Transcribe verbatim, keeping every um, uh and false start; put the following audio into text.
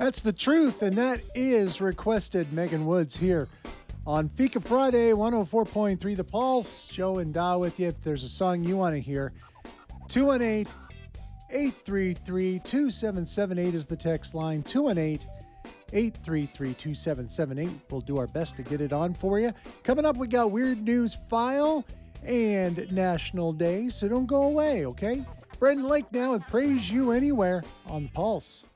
That's the truth, and that is requested Megan Woods here on Fika Friday, one oh four point three The Pulse. Joe and Da with you. If there's a song you want to hear, two one eight, eight three three, two seven seven eight is the text line, two one eight, eight three three, two seven seven eight. We'll do our best to get it on for you. Coming up, we got Weird News File and National Day, so don't go away, okay? Brendan Lake now with Praise You Anywhere on The Pulse.